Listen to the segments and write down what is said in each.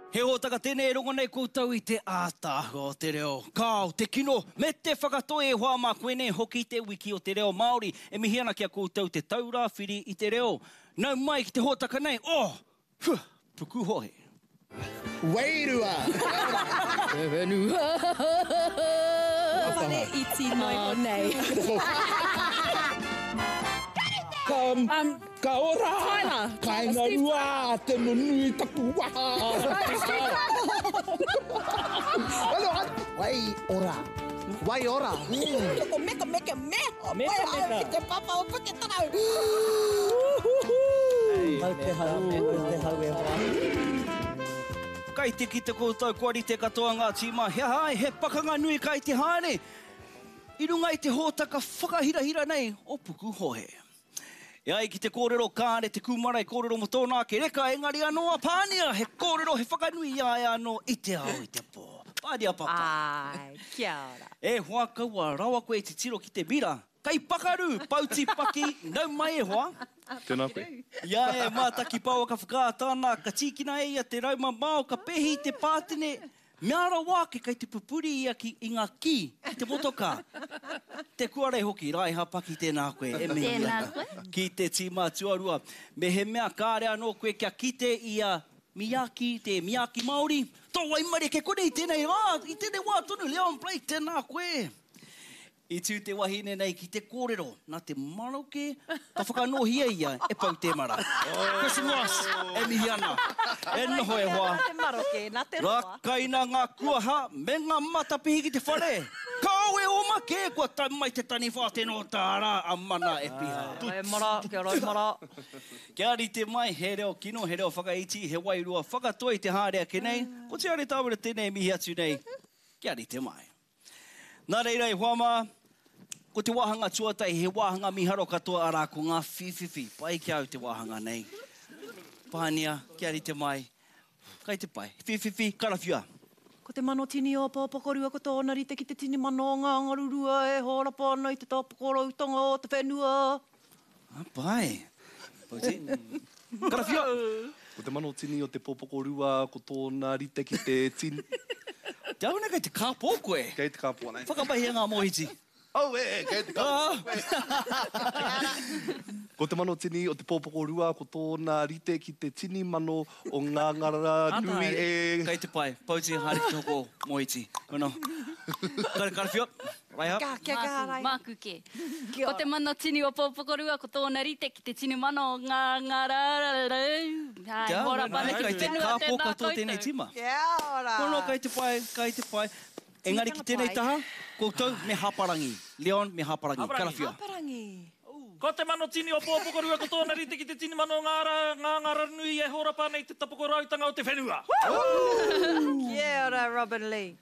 He hōtaka tēnei rongo nei koutou I te ātāho o te reo. Kāo, te kino, me te whakatoe e hoa mā koenei hoki te wiki o te reo Māori. E mihi ana kia koutou te taura whiri I te reo. Nau mai ki te hōtaka nei. Oh, puku hohe. Wairua! E whenua. Whare iti mai nei. Ka ora! Tyler. Kainga rua, te nunui tapu waha! Wai ora! Wai ora! Meka. Meka. Te papa o puke tarau. Mau te hau e hoa. Kai te ki te koutou kuari te katoa ngā tīma. He hai, he pakanga nui kai te haere. I runga I te hōtaka whakahirahira nei o puku hohe. E ai ki te kōrero kāre te kūmara I kōrero mo tōnā ke reka engari anō a pānia. He kōrero he whakanui ai anō I te ao I te pō. Pādia papa. Ai, kia ora. E hoa kaua rawa koe te tiro ki te bira. Kai pakaru, pauti paki, nau mai e hoa. Tēnā koe. Ia e mātaki pāua ka whakātāna, ka tīkina e ia te rauma māo, ka pehi te pātene. Me ara wāke kai te pupuri ia ki I ngā ki te motoka. Te kuarei hoki, rai hapaki tēnā koe. E mihi Tēnā ana. koe. Ki te tīmā tuarua. Me he mea kāre anō koe kia kite ia Miyaki, te Miyaki Māori. Tō waimare ke kone I tēnei rā, I tēnei wā tonu, Leon Blake, tēnā koe. I tū te wahine nei ki te kōrero, nā te marauke, ka whakanohia ia, e pau te mara. Chrissy Moss, e mihi ana. E noho e hoa. Nā te maroke, nā te roa. Rakaina ngā kuaha, me ngā matapihi ki te whare. Kāo e oma ke, kua mai te tani whāteno tāra, a mana e piha. E mara, kia ora, mara. Kia rite mai, he reo kino, he reo whakaiti, he wairua, whakatoi te hārea ke nei, ko te are tāwara tēnei mihi atu nei, kia rite mai. Nā reira I Huama, ko te wāhanga tuatai, he wāhanga miharo katoa arā ko ngā whiwhiwhi. Pai ki au te wāhanga nei. Pānia, kia rite mai. Kai te pai. Whiwhiwhi, karawhia. Ko te mano tini o pāpakorua ko tōna rite ki te tini mano o ngā ngarurua e hōrapa ana I te tāpakoro utanga o te whenua. Pai. Pauti. Karawhia. Ko te mano tini o te pōpoko rua, ko tōna rite ki te tini. Te auna kai te kāpō koe. Kei te kāpua nei. Whakapahi ngā mohiti. Oh, kei te kāpua. Ko te mano tini o te pōpoko rua, ko tōna rite ki te tini mano o ngā ngara nui e... Kai te pai. Pauti hari ki hoko mohiti. Kono. Karawhia. Raiha. Kia rai. Māku ke. Kia Ko te mana tini o pōpokorua, ko tōna rite ki te tini mana o ngā rararau. Hai, hora pana ki Kai te whenua kāpō tēnā katoa tēnei koutou. tima. Kia ora. Kono, kai te pai, kai te pai. Engari ki tēnei taha, koutou me haparangi. Leon me haparangi. Karawhia. Haparangi. Ko te mano tini o pōpokorua, ko tōna rite ki te tini mano o ngā ngara nui e horapa nei te tapoko rautanga o te whenua. Kia ora, Robin Lee.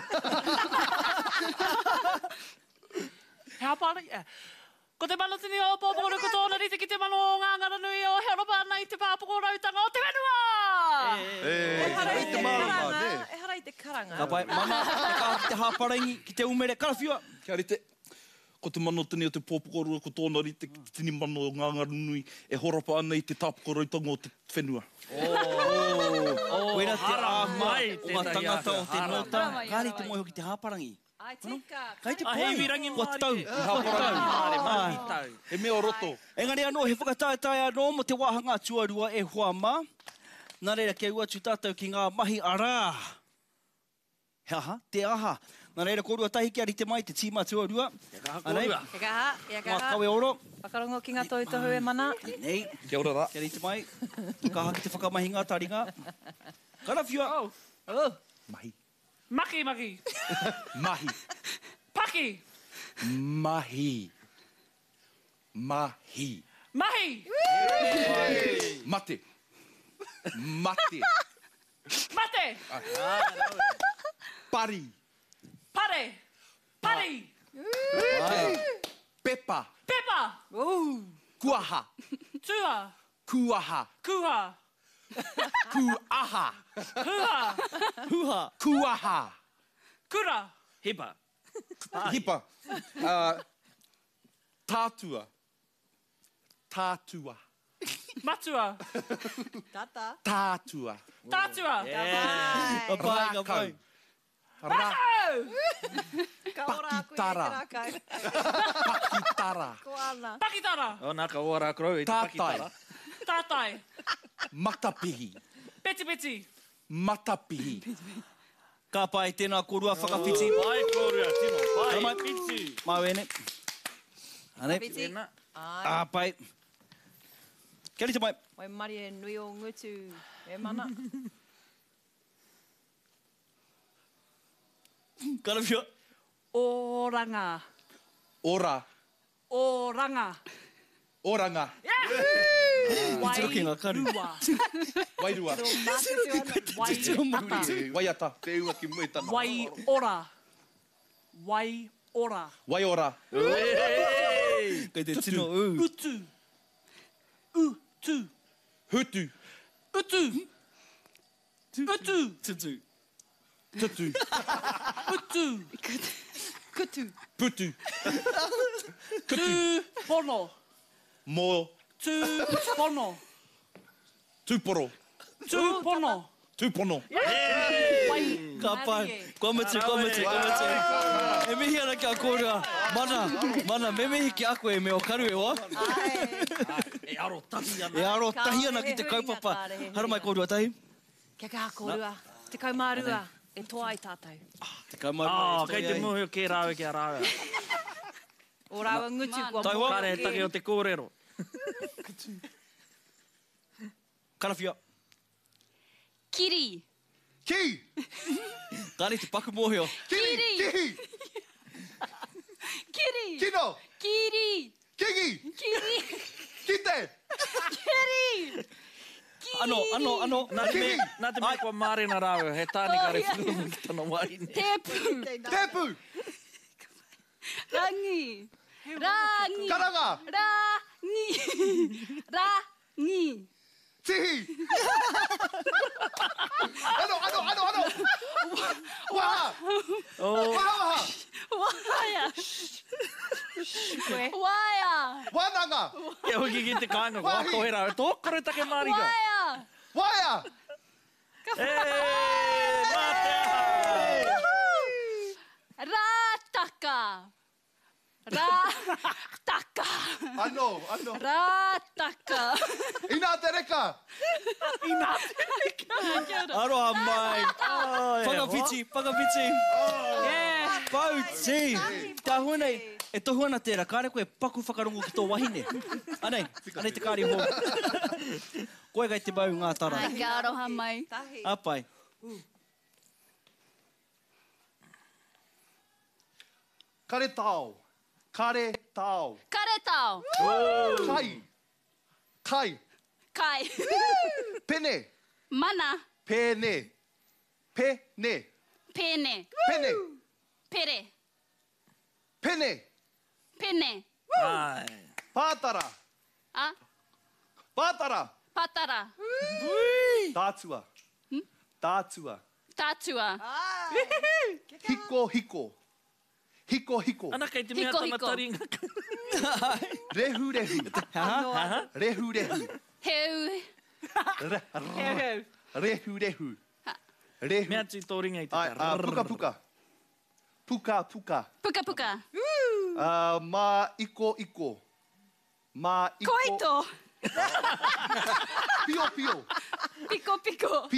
He haparangi. Ko te mano tini o pōpokorua, ko tōna rite ki te mano o ngā ngara nui o horapa nei te tapoko rautanga o te whenua. E hara I te marama, karanga. ne? E hara I te karanga. Ka pai, mana, ka te haparangi ki te umere. Karawhia. Kia rite. Ko te mano tini o te pōpokorua, ko tōna rite ki te tini mano o ngā ngara nui e horapa ana I te tāpoko rautanga o te whenua. Koera te hara āhua mai o ngā tētahi tangata atu. o te Hara nota. mai. Kāri te moe hoki te haparangi. Ai, tika. Kai te A pai. hei wirangi Kua Māori tau. e. Kua tau. Māori tau. E mea roto. Engari anō, he whakataetai anō mo te wāhanga tuarua e Huama. Nā reira kia ua tu tātou ki ngā mahi arā. He aha, te aha. Nā reira korua tahi kia rite mai te tīma tuarua. Anei, E kaha, e ngā kaha. kawe oro. Whakarongo ki ngā tohu e mana. Nei, Kia ora rā. kia rite mai. Kaha ki te whakamahinga taringa. Karawhia. Mahi. Maki. Mahi. Paki. Mahi. Mahi. Mahi. Mate. Mate. Mate. Pari. Pare. Pari. Pepa. Pepa. Kuaha. Tua. Kuaha. Kuha. Kuaha. Huha. Huha. Kuaha. Kura. Hipa. Hipa. Tātua. Tātua. Matua. Tata. Tātua. Tātua. Ka pai, ka pai. Ka ora aku e Pakitara. te rakai. Pakitara. Ko ana. Pakitara. O, nā ka ora krau i te Tātai. pakitara. Tātai. Matapihi. Peti peti. Matapihi. Ka pai, tēnā korua whakawhiti. Pai, kōrua, tino. Pai, Tama. piti. Mawene. Ane. Piti. Tēnā. Ah, pai. Kia rita mai. Wai mari e nui o ngutu. E mana. Karawhia. Oranga. Ora. Oranga. Oranga. Te roki ngā karu. Wairua. Wairua. Waiata. Waiata. Te unga ki mui tana. Wai ora. Wai ora. Waiora. Kei te tino u. Utu. Utu. Hutu. Utu. Utu. Tutu. Tutu. Utu. Kutu. Putu. Tu pono. Mo. Tu pono. Tuporo. Tu pono. Tupono. Wai. Ka pai. Kua mutu, kua mutu, kua mutu. E mihi ana kia kōrua. Mana, me mihi ki a koe me o karu e oa. E aro tahi ana. E aro tahi ana ki te kaupapa. Hara mai kōrua tahi. Kia kā kōrua. Te kaumārua. E toa i tātou. Te kaumau. Oh, kei te muhi o kē rāwe kia rāwe. O rāua ngutu kua Tai wā. Kare take o te kōrero. Karawhia. Kiri. Ki! Kāre te paku mōhio. Kiri. Kihi! Kiri. Kino! Kiri. Kigi! Kiri. Kite! Kiri. Ano. Nā te me, nā te me kua mārena rāwe. He tāne kare ia. whunga ki tana wai. Tepu. Tepu! Rangi. Rangi. Karanga! Rangi. Rangi. Tihi! Ano! Waha! Waha! Waia. Waia. Wananga! Ia hoki ki te kāinga, kua Wahi. koe rāwe. Tōkore take mārika. Waia. Waia! Mā te aha! Rātaka. Rātaka. Ano! Rātaka. Ina te reka! Aroha mai. Whakawhiti. Pauti. Tā huanei. E tohu ana tērā. Kāre koe paku whakarongo ki tō wahine. Anei te kāri hō. Koe gai te mau ngā tara. Ai, kia aroha mai. Tahi. Apai. Kare tau. Kare tau. Kai. Kai. Pene. Mana. Pene. Pene. Pene. Pere. Pene. Pene. Ai. Pātara. A. Pātara. Patara. Tātua. Tātua. Hiko. Ana kei te mea Hiko, tamatari. Rehu. Rehu. Heu. Rehu. Mea tui tō ringa i te Ai, tā. Puka. Puka. Ma iko. Koito. Pio. Piko.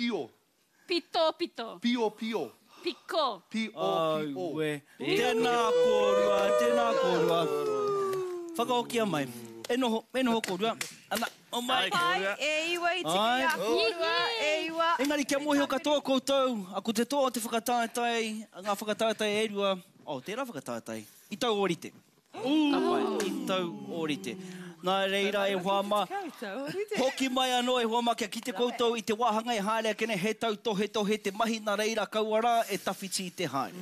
Pito. Pio. Piko. Ai, we. Tēnā kōrua. Whakaokia mai. E noho kōrua. Ana, o mai. Pai, e iwa i tiki Ai. a kōrua, e iwa. Engari, kia mohi o katoa koutou. Ako te toa o te whakatātai, ngā whakatātai e rua. Tērā whakatātai. I tau orite. Apai, i tau orite. Nā reira e whama. Hoki mai anō e whama kia ki te koutou i te wāhanga e hārea kene he tau tohe te mahi. Nā reira kauara e tawhiti i te haere.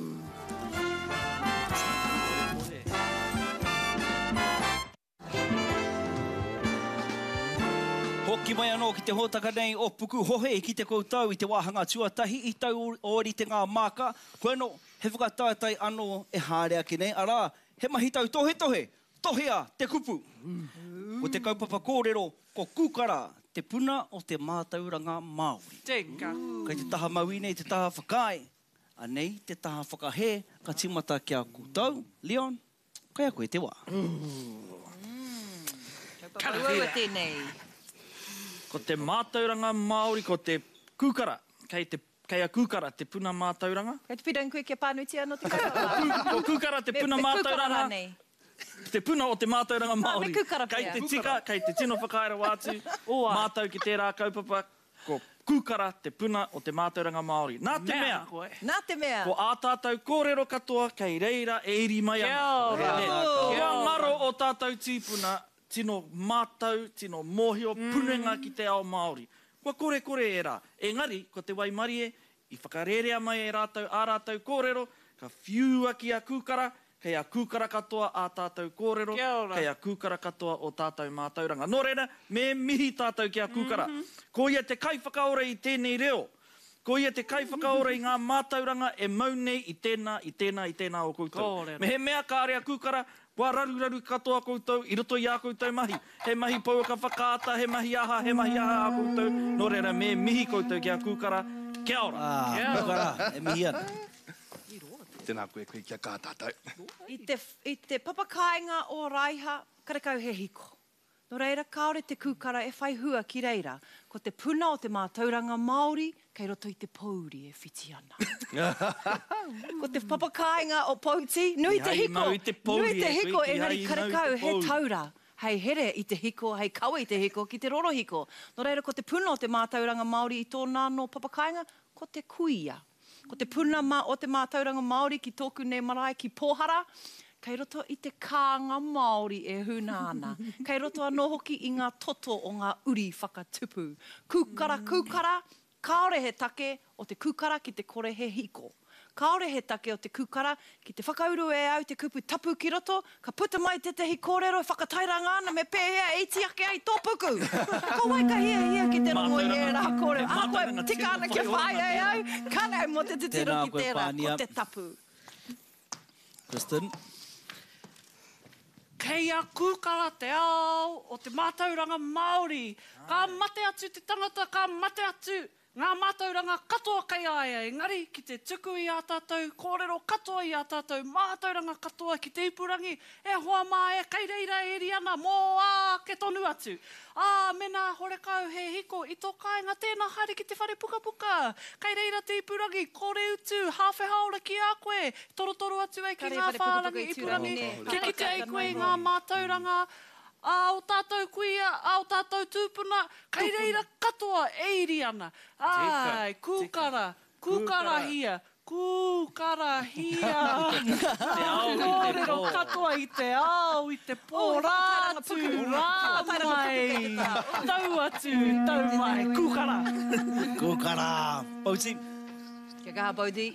Hoki mai anō ki te hōtaka nei o puku hohe ki te koutou i te wāhanga tuatahi i tau orite ngā māka. Koeno, he whakatātai anō e hārea ki nei. Arā, he mahi tau tohe. Tohea te kupu. Ko te kaupapa kōrero, ko kūkara, te puna o te mātauranga Māori. Tenka. Kei te taha mauine i te taha whakae, anei te taha whakahe, ka timata kia kūtau. Leon, kai a koe te wā. Ua tēnei. Ko te mātauranga Māori, ko te kūkara. Kei a kūkara, te puna mātauranga. Kei te whirang koe kia pānuiti anō te kaupapa. Ko kūkara, te puna mātauranga. Te puna o te mātauranga Māori. Me kūkara Kei pia. te tika, kei te tino whakaera wātu. Mātau ki tērā kaupapa. Ko kūkara, te puna o te mātauranga Māori. Nā te mea. Nā te mea. Ko ātātou kōrero katoa, kei reira e iri mai ana. Kia ngaro o tātou tīpuna, tino mātau, tino mōhio, punenga ki te ao Māori. Kua kore e rā. Engari, ko te Waimarie, i whakarerea mai e rātou, ā rātou kōrero, ka whiua ki a kūkara, kei a kūkara katoa a tātou kōrero, kei a kūkara katoa o tātou mātauranga. Nō reira, me mihi tātou ki a kūkara. Ko ia te kaiwhakaora i tēnei reo. Ko ia te kaiwhakaora i ngā mātauranga e maunei i tēnā o koutou. Me he mea ka area kūkara, kua raru katoa koutou, i roto i a koutou mahi. He mahi pauaka whakaata, he mahi aha a koutou. Nō reira, me mihi koutou ki a kūkara. Kia ora. Kūkara, e mihi ana. Tēnā koe kia kātātou. I te papakainga o Raiha, karekau he hiko. Nō reira, kaore te kūkara e whai hua ki reira, ko te puna o te mātauranga Māori, kei roto i te pauri e whiti ana. Ko te papakainga o Pauti, nui te hiko, engari karekau he taura. Hei here i te hiko, hei kaua i te hiko, ki te roro hiko. Nō reira, ko te puna o te mātauranga Māori i tōna no papakainga, ko te kuia. Ko te puna o te mātauranga Māori ki tōku nei marae ki Pōhara, kei roto i te kānga Māori e huna ana. Kei roto anō hoki i ngā toto o ngā uri whakatupu. Kūkara, kaore he take o te kūkara ki te kore he hiko. Kaore he take o te kūkara ki te whakauru e au te kupu tapu ki roto, ka puta mai te hi kōrero e whakatairanga ana me pēhea e iti ake ai tō puku. Ko wai ka hia ki te rongo i e rā kōrero. A koe tika ana ke whai e au, kāna mo te tiro ki tērā, ko te tapu. Kristen? Kei a kūkara te ao o te mātauranga Māori. Ka mate atu te tangata, ka mate atu ngā mātauranga katoa kei aia. Engari, ki te tuku i a tātou, kōrero katoa i a tātou, mātauranga katoa ki te ipurangi, e hoa mai e kei reira e ri ana, mō ke tonu atu. Mena horekau he hiko, i tō kāinga tēnā haere ki te whare puka. Kei reira te ipurangi, kore utu, hawhe haora ki a koe, torotoro atu ai ki ngā whārangi ipurangi, ki kite ai koe i ngā mātauranga, o tātou kuia, o tātou tūpuna, kei reira katoa e iri ana. Ai, kūkara hia. Kūkara hia. Kōrero katoa i te ao, i te pō rātu, rāmai. Tau atu, tau mai. Kūkara. Pauti. Kia kaha, Pauti.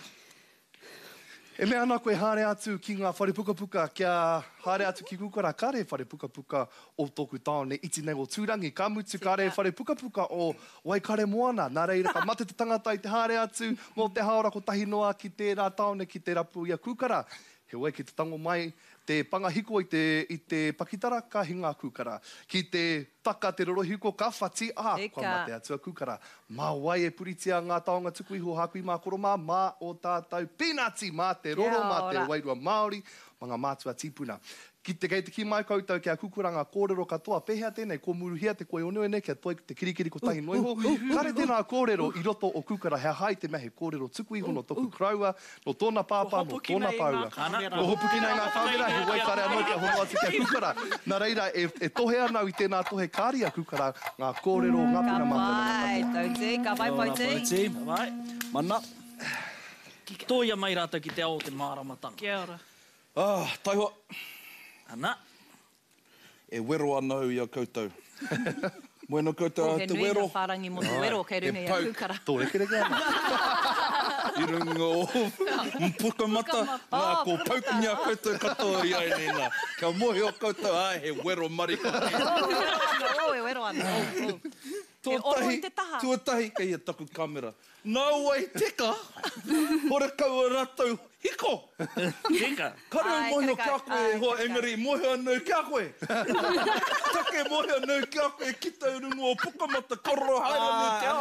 E mea ana koe hare atu ki ngā whare puka, kia hare atu ki kūkara, kare whare puka o tōku tāone iti nei o tūrangi. Ka mutu kare whare puka o Waikare Moana. Nā reira, ka mate te tangata i te hare atu mō te haora ko tahi noa ki tērā tāone, ki te rapu i a kūkara. He wai ki te tango mai, te panga hiko i te pakitara, ka hinga kūkara. Ki te taka te rorohiko, ka whati, kua mate atu a kūkara. Mā wai e puritia ngā taonga tuku iho hakui mā koroma, mā o tātou pinati, mā te roro, mā te wairua Māori, mga mātua tīpuna. Ki te kei te ki mai koutou kia kukuranga kōrero katoa, pehea tēnei, ko muruhia te koe onuene, kia toi te kirikiri ko tahi noiho. Kare tēnā kōrero i roto o kukara, hea hai te mehe kōrero tuku iho no toku kraua, no tōna pāpā, no tōna paua. No hopuki nei ngā whawera, he wai kare anō kia hono atu kia kukara. Nā reira, e tohe anau i tēnā tohe kāri a kukara, ngā kōrero, ngā puna mātana. Ka pai, Pauti. Mana. Tōia mai rātou ki te ao te māramatanga. Kia ora. Taihoa. Ana. E wero anau i a koutou. Moena koutou te wero. He nui na wharangi mo te wero, kei runga i a kūkara. Tō rekereke ana. I runga o mpukamata, ngā ko paukunya koutou katoa i ai nena. Ka mohi o koutou, he wero mariko. E wero ana. oro i te taha. Tuatahi, kei e taku kamera. Nā wai teka, hore kaua rātou hiko. Tika. Kare Ai, mohio kare kia kai. koe, Ai, hoa kare engari, mohio anau kia koe. Take mohio anau kia koe, ki tau rungu o pukamata, kororo haere anau kia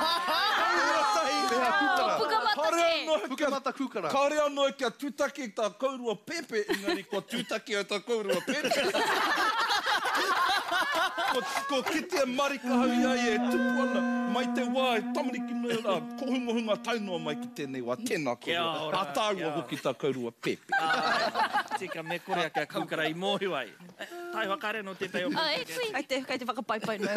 koe. Pukamata Hare ke. anau kia Pukamata kukara. Kare anō kia tūtaki tā kaurua pepe, engari kua tūtaki o tā kaurua pepe. Ko kitea marika hau iai e tupu ana, mai te wā e tamariki noi rā, ko hunga taunua mai ki tēnei wā, tēnā Kia korua. ora, A tāua kia hoki tā kaurua pepe. Tika me korea kia kukara i mōhiu ai. Tai wakare no tētai o Ai, kui. Ai te whakapaipai noi.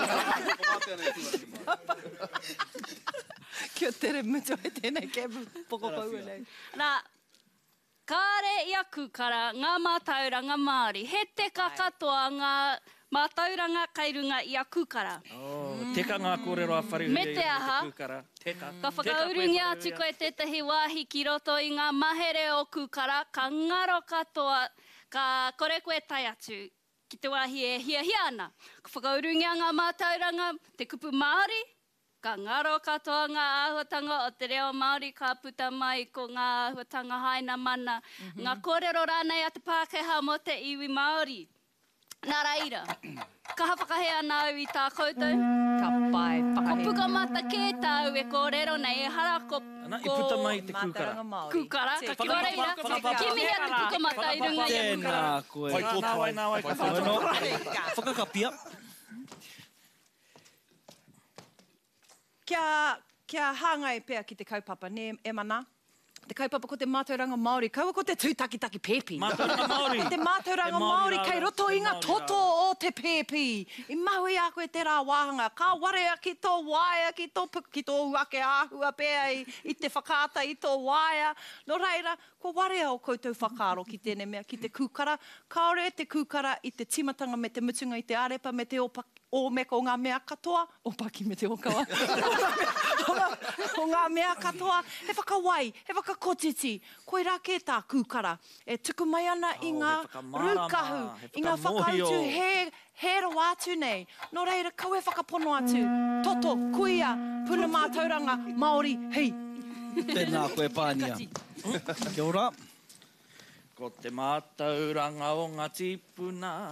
Kia tere mutu e tēnei ke pokopaua nei. Nā, kāre ia kukara ngā mātauranga Māori. He te kakatoa ngā mātauranga kairunga ia kukara. Teka ngā kōrero a wharehu. Me te aha. Teka. Ka whakaurungi atu koe tētahi wāhi ki roto i ngā mahere o kukara, ka ngaro katoa, ka kore koe tai atu ki te wāhi e hia ana. Ka whakaurungi a ngā mātauranga, te kupu Māori, ka ngaro katoa ngā āhuatanga o te reo Māori, ka puta mai ko ngā āhuatanga haina mana. Ngā kōrero rānei a te Pākehā mo te iwi Māori. Nā reira, ka hawhakahe ana au i tā koutou. Ka pai, Ko whakahe. pukamata kē tāu e kōrero nei e hara ko... Ana, i puta mai te kūkara. Mātauranga Māori. Kūkara, Te ka reira, whakapapa. ki mihi atu pukamata i runga i a Tēnā kūkara. koe. Pai tō Nā wai, nā wai, ka Bueno, whakapapa. whakakapia. Kia hāngai pēr ki te kaupapa, ne e mana? Te kaupapa ko te mātauranga Māori, kaua ko te tūtakitaki pēpi. Mātauranga Māori. Te mātauranga Māori, kei roto i ngā toto o te pēpi. I maui a koe te rā wāhanga, ka warea ki tō waia, ki tō uake āhua pēr i te whakaata i tō waia. No reira, ko warea o koutou whakaaro ki tēnei mea, ki te kūkara. Kaore te kūkara i te timatanga me te mutunga i te arepa, me te o me ko ngā mea katoa, o paki me te okawa, o ngā mea katoa, he whakawai, he whakakotiti, koe rā kē tā kūkara, e tuku mai ana i ngā he whakamārama, rūkahu, he i ngā whakamohio. whakautu, he ro atu nei. Nō reira, kau e whakapono atu, toto, kuia, puna mātauranga, Māori, hei. Tēnā koe pānia. Kia ora. Ko te mātauranga o ngā tipuna.